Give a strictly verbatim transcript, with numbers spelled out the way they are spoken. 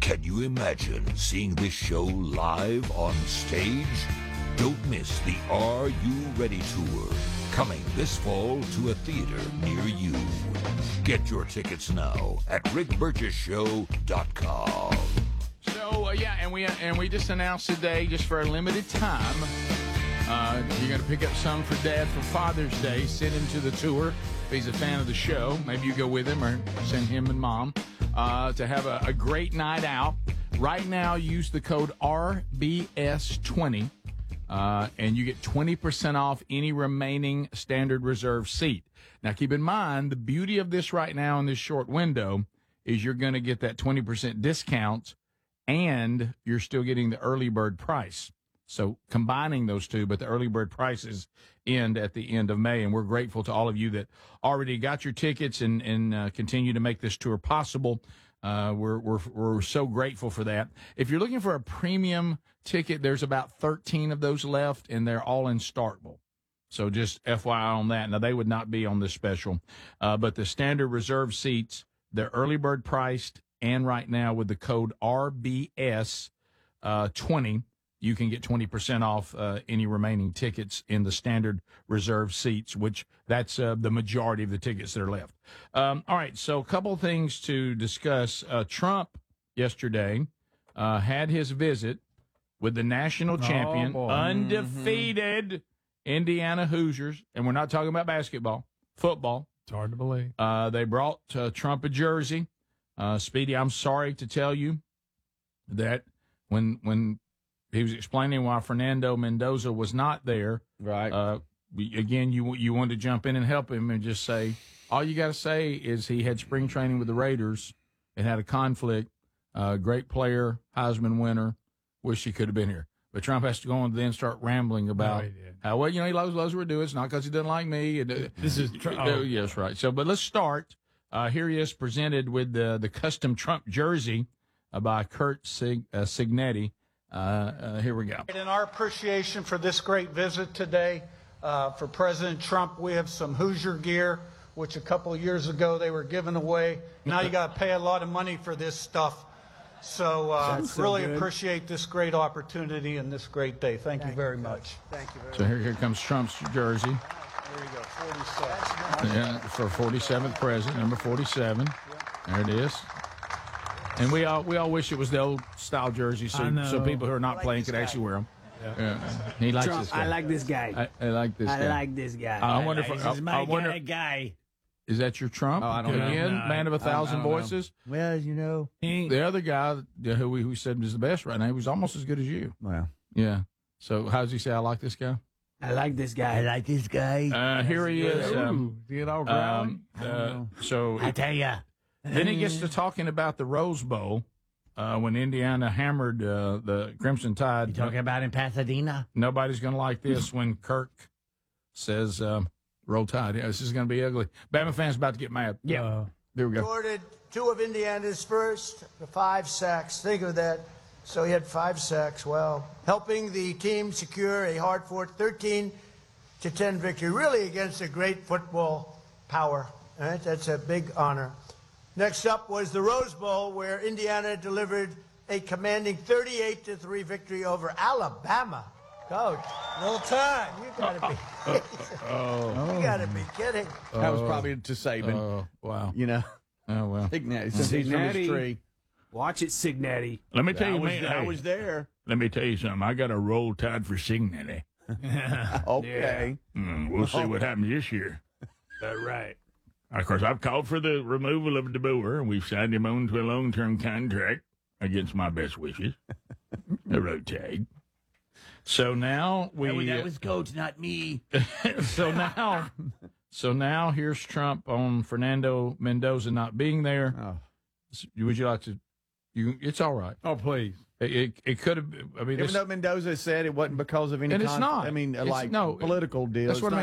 Can you imagine seeing this show live on stage? Don't miss the Are You Ready Tour, coming this fall to a theater near you. Get your tickets now at rick burgess show dot com. So, uh, yeah, and we and we just announced today, just for a limited time, uh, you're going to pick up some for Dad for Father's Day. Send him to the tour if he's a fan of the show. Maybe you go with him or send him and Mom uh, to have a, a great night out. Right now, use the code R B S twenty. Uh, and you get twenty percent off any remaining standard reserve seat. Now, keep in mind, the beauty of this right now in this short window is you're going to get that twenty percent discount, and you're still getting the early bird price. So combining those two, but the early bird prices end at the end of May, and we're grateful to all of you that already got your tickets and, and uh, continue to make this tour possible. Uh, we're, we're, we're so grateful for that. If you're looking for a premium ticket, there's about thirteen of those left, and they're all in Starkville. So just F Y I on that. Now, they would not be on this special. Uh, but the standard reserve seats, they're early bird priced, and right now with the code R B S twenty, you can get twenty percent off uh, any remaining tickets in the standard reserve seats, which that's uh, the majority of the tickets that are left. Um, all right, so a couple of things to discuss. Uh, Trump yesterday uh, had his visit with the national champion, boy. undefeated mm-hmm. Indiana Hoosiers, and we're not talking about basketball, football. It's hard to believe. Uh, they brought uh, Trump a jersey. Uh, Speedy, I'm sorry to tell you that when when he was explaining why Fernando Mendoza was not there, right? Uh, again, you you wanted to jump in and help him and just say, all you got to say is he had spring training with the Raiders and had a conflict. Uh, great player, Heisman winner. Wish he could have been here. But Trump has to go on and then start rambling about no, how, well, you know, he loves, loves what we're doing. It's not because he doesn't like me. And, uh, this is tr- oh. Yes, right. So, but let's start. Uh, here he is presented with the, the custom Trump jersey uh, by Kurt Sig, uh, Signetti. Uh, uh, here we go. In our appreciation for this great visit today, uh, for President Trump, we have some Hoosier gear, which a couple of years ago they were giving away. Now you got to pay a lot of money for this stuff. So, uh, so really good. appreciate this great opportunity and this great day. Thank, Thank you very you, much. Thank you very so much. So here, here comes Trump's jersey. There you go, forty-seven. Yeah, for forty-seventh president, number forty-seven. There it is. And we all we all wish it was the old style jersey, so so people who are not like playing could guy. actually wear them. Yeah. Yeah. He likes Trump, this guy. I like this guy. I, I like this I guy. I like this guy. I, I wonder if this is my I, I wonder, guy, guy. Is that your Trump? Oh, I don't Again, know. No, man of a thousand voices. Know. Well, you know, he, the other guy who we who said was the best right now, he was almost as good as you. Well, yeah. So how does he say? I like this guy. I like this guy. I like this guy. Uh, here he is. Um, Ooh, get all growly. Um, uh, so I tell ya. Then he gets to talking about the Rose Bowl. Uh, when Indiana hammered uh, the Crimson Tide. You talking about in Pasadena? Nobody's going to like this when Kirk says, um, roll Tide. Yeah, this is going to be ugly. Bama fans about to get mad. Yeah. Uh, there we go. Recorded two of Indiana's first five sacks. Think of that. So he had five sacks. Well, helping the team secure a hard-fought thirteen to ten victory, really against a great football power. All right? That's a big honor. Next up was the Rose Bowl, where Indiana delivered a commanding thirty-eight to three victory over Alabama. Coach, no time. You gotta be kidding. Oh. You gotta be kidding. That was probably to Saban. Oh, wow. You know. Oh, well. Signetti. Since he's from his tree. Watch it, Signetti. Let me tell I you, was, man, I hey, was there. let me tell you something. I got a roll Tide for Signetti. Okay. Mm, we'll see what happens this year. That's right. Of course, I've called for the removal of DeBoer, and we've signed him on to a long-term contract against my best wishes. A road tag. So now we. That was, that was Coach, not me. so now, so now here's Trump on Fernando Mendoza not being there. Oh. Would you like to? You, it's all right. oh, please. It it, it could have. I mean, Even this, though Mendoza said it wasn't because of any. And it's conf- not. I mean, It's- like no, political deal. that's It's what I not